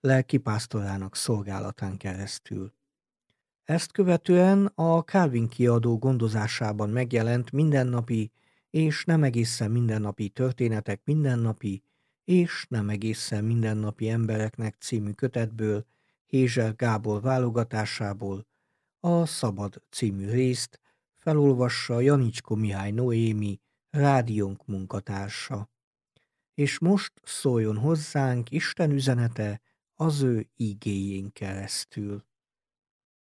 lelkipásztorának szolgálatán keresztül. Ezt követően a Calvin kiadó gondozásában megjelent Mindennapi és nem egészen mindennapi történetek mindennapi és nem egészen mindennapi embereknek című kötetből, Hézser Gábor válogatásából a Szabad című részt felolvassa Janicskó Mihály Noémi, rádiónk munkatársa. És most szóljon hozzánk Isten üzenete az ő igéjén keresztül.